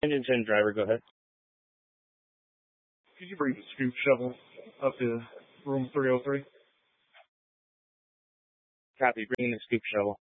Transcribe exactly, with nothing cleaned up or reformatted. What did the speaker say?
Engine ten driver, go ahead. Could you bring the scoop shovel up to room three oh three? Copy, bring in the scoop shovel.